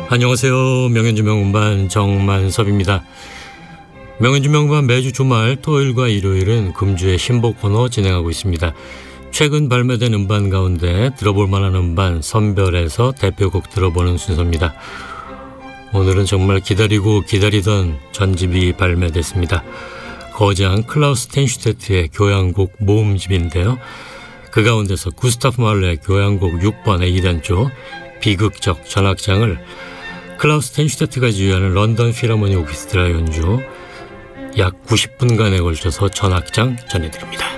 안녕하세요. 명현주 명음반 정만섭입니다. 명현주 명음반 매주 주말 토요일과 일요일은 금주의 신곡 코너 진행하고 있습니다. 최근 발매된 음반 가운데 들어볼 만한 음반 선별해서 대표곡 들어보는 순서입니다. 오늘은 정말 기다리고 기다리던 전집이 발매됐습니다. 거장 클라우스 텐슈테트의 교향곡 모음집인데요. 그 가운데서 구스타프 말레의 교향곡 6번 A단조 비극적 전악장을 클라우스 텐슈테트가 지휘하는 런던 필하모니 오케스트라 연주 약 90분간에 걸쳐서 전악장 전해드립니다.